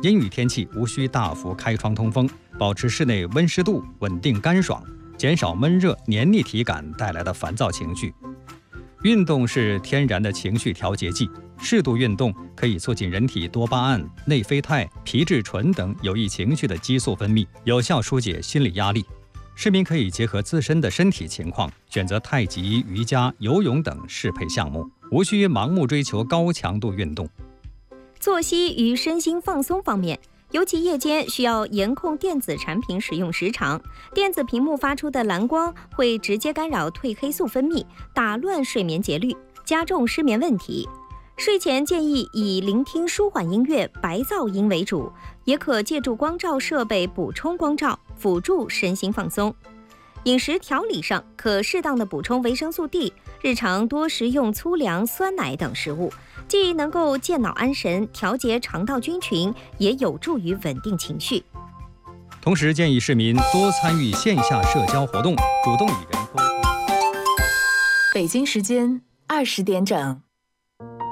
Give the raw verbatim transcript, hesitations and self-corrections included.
阴雨天气无需大幅开窗通风，保持室内温湿度稳定干爽，减少闷热黏腻体感带来的烦躁情绪。运动是天然的情绪调节剂，适度运动可以促进人体多巴胺、内啡肽、皮质醇等有益情绪的激素分泌，有效疏解心理压力。市民可以结合自身的身体情况，选择太极、瑜伽、游泳等适配项目，无需盲目追求高强度运动。 作息与身心放松方面，尤其夜间需要严控电子产品使用时长，电子屏幕发出的蓝光会直接干扰褪黑素分泌，打乱睡眠节律，加重失眠问题。睡前建议以聆听舒缓音乐、白噪音为主，也可借助光照设备补充光照，辅助身心放松。饮食调理上，可适当的补充维生素 D， 日常多食用粗粮、酸奶等食物，既能够健脑安神、调节肠道菌群，也有助于稳定情绪。 同时建议市民多参与线下社交活动，主动与人沟通。 北京时间二十点整。